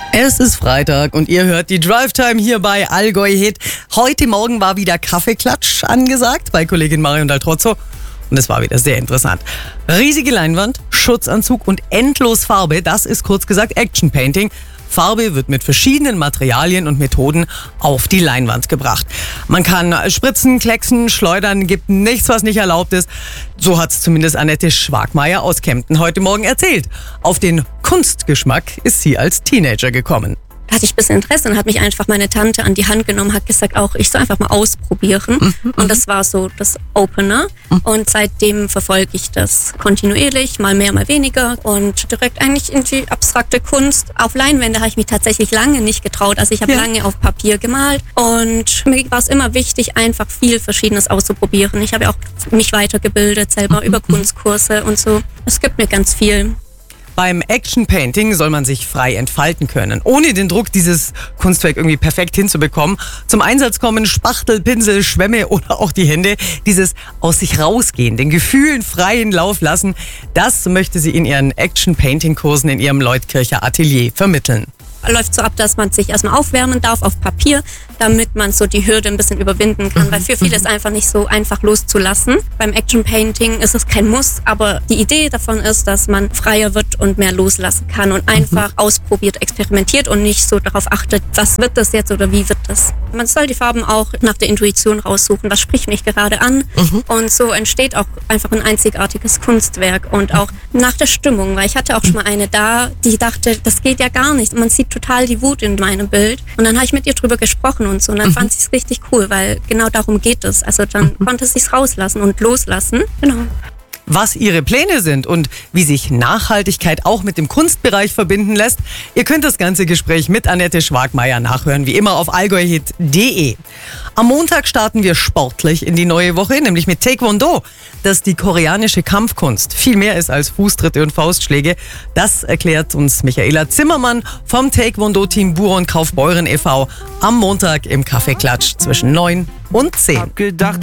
Es ist Freitag und ihr hört die Drive-Time hier bei Allgäu Hit. Heute Morgen war wieder Kaffeeklatsch angesagt bei Kollegin Marion Daltrozzo. Und es war wieder sehr interessant. Riesige Leinwand, Schutzanzug und endlos Farbe, das ist kurz gesagt Action Painting. Farbe wird mit verschiedenen Materialien und Methoden auf die Leinwand gebracht. Man kann spritzen, klecksen, schleudern, gibt nichts, was nicht erlaubt ist. So hat es zumindest Annette Schwagmeier aus Kempten heute Morgen erzählt. Auf den Kunstgeschmack ist sie als Teenager gekommen. Da hatte ich ein bisschen Interesse und hat mich einfach meine Tante an die Hand genommen, hat gesagt, auch ich soll einfach mal ausprobieren. Und das war so das Opener. Und seitdem verfolge ich das kontinuierlich, mal mehr, mal weniger. Und direkt eigentlich in die abstrakte Kunst. Auf Leinwände habe ich mich tatsächlich lange nicht getraut. Also ich habe lange auf Papier gemalt. Und mir war es immer wichtig, einfach viel Verschiedenes auszuprobieren. Ich habe ja auch mich weitergebildet, selber über Kunstkurse und so. Es gibt mir ganz viel. Beim Action Painting soll man sich frei entfalten können, ohne den Druck, dieses Kunstwerk irgendwie perfekt hinzubekommen. Zum Einsatz kommen Spachtel, Pinsel, Schwämme oder auch die Hände. Dieses aus sich rausgehen, den Gefühlen freien Lauf lassen, das möchte sie in ihren Action Painting Kursen in ihrem Leutkircher Atelier vermitteln. Läuft so ab, dass man sich erstmal aufwärmen darf auf Papier, damit man so die Hürde ein bisschen überwinden kann, weil für viele ist einfach nicht so einfach loszulassen. Beim Action Painting ist es kein Muss, aber die Idee davon ist, dass man freier wird und mehr loslassen kann und einfach ausprobiert, experimentiert und nicht so darauf achtet, was wird das jetzt oder wie wird das. Man soll die Farben auch nach der Intuition raussuchen, was spricht mich gerade an, und so entsteht auch einfach ein einzigartiges Kunstwerk und auch nach der Stimmung, weil ich hatte auch schon mal eine da, die dachte, das geht ja gar nicht. Man sieht total die Wut in meinem Bild und dann habe ich mit ihr drüber gesprochen und so und dann fand sie es richtig cool, weil genau darum geht es. Also dann konnte sie es rauslassen und loslassen. Genau. Was ihre Pläne sind und wie sich Nachhaltigkeit auch mit dem Kunstbereich verbinden lässt. Ihr könnt das ganze Gespräch mit Annette Schwagmeier nachhören, wie immer auf allgäuhit.de. Am Montag starten wir sportlich in die neue Woche, nämlich mit Taekwondo, das die koreanische Kampfkunst viel mehr ist als Fußtritte und Faustschläge. Das erklärt uns Michaela Zimmermann vom Taekwondo-Team Buron Kaufbeuren e.V. am Montag im Kaffeeklatsch zwischen 9 und 10.